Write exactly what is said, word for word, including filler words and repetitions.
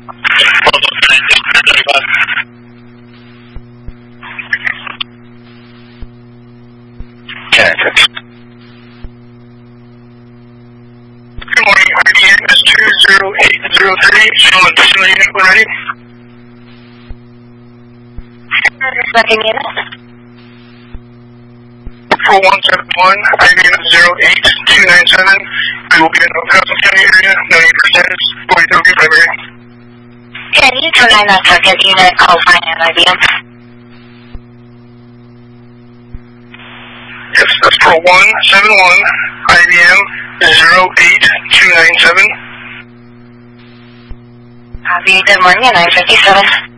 Connected. Good morning, I B M is two zero eight zero three, showing additional unit when ready. Second unit. four one seven one, I B M zero eight two nine seven. We will be in the Hudson County area, no need for status, forty-three okay, primary. Can you turn on that second unit, call fine at I B M? Yes, that's four one seven one, I B M zero eight two nine seven. Copy, good morning at nine fifty-seven.